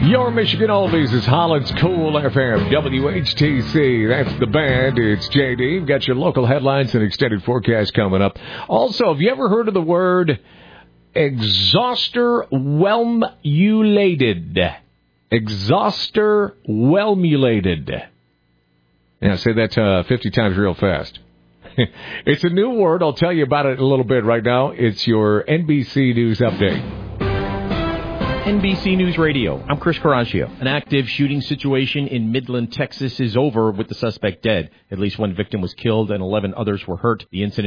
Your Michigan Oldies is Holland's Cool FM, WHTC. That's the band. It's JD. We've got your local headlines and extended forecast coming up. Also, have you ever heard of the word exhauster whelmulated? Exhauster whelmulated. Yeah, say that 50 times real fast. It's a new word. I'll tell you about it in a little bit. Right now, it's your NBC News Update. NBC News Radio. I'm Chris Caraccio. An active shooting situation in Midland, Texas is over with the suspect dead. At least one victim was killed and 11 others were hurt. The incident